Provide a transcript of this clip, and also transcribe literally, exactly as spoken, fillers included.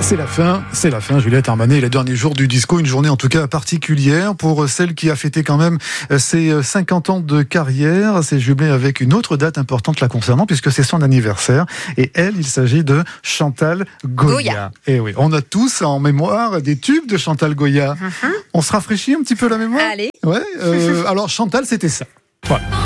C'est la fin, c'est la fin, Juliette Armanet, les derniers jours du disco, une journée en tout cas particulière pour celle qui a fêté quand même ses cinquante ans de carrière. C'est jumelé avec une autre date importante la concernant puisque c'est son anniversaire. Et elle, il s'agit de Chantal Goya. Goya. Et oui, on a tous en mémoire des tubes de Chantal Goya. Mm-hmm. On se rafraîchit un petit peu la mémoire ? Allez. Ouais. Euh, alors Chantal, c'était ça. Voilà.